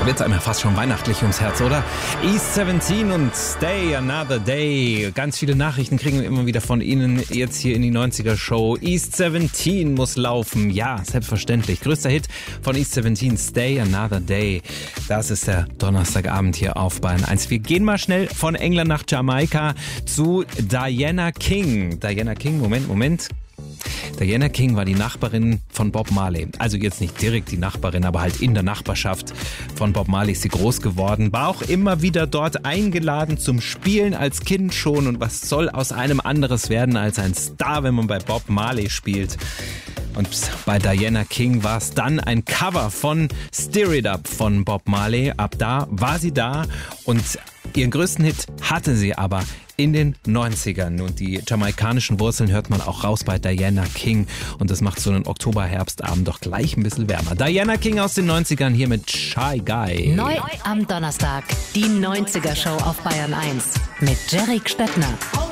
Da wird es einem ja fast schon weihnachtlich ums Herz, oder? East 17 und Stay Another Day. Ganz viele Nachrichten kriegen wir immer wieder von Ihnen jetzt hier in die 90er Show. East 17 muss laufen. Ja, selbstverständlich. Größter Hit von East 17, Stay Another Day. Das ist der Donnerstagabend hier auf Bayern 1. Wir gehen mal schnell von England nach Jamaika zu Diana King. Diana King, Moment. Diana King war die Nachbarin von Bob Marley. Also jetzt nicht direkt die Nachbarin, aber halt in der Nachbarschaft von Bob Marley ist sie groß geworden. War auch immer wieder dort eingeladen zum Spielen als Kind schon. Und was soll aus einem anderes werden als ein Star, wenn man bei Bob Marley spielt? Und bei Diana King war es dann ein Cover von Stir It Up von Bob Marley. Ab da war sie da und ihren größten Hit hatte sie aber in den 90ern. Und die jamaikanischen Wurzeln hört man auch raus bei Diana King. Und das macht so einen Oktober-Herbstabend doch gleich ein bisschen wärmer. Diana King aus den 90ern hier mit Shy Guy. Neu am Donnerstag, die 90er Show auf Bayern 1 mit Jerry Stettner.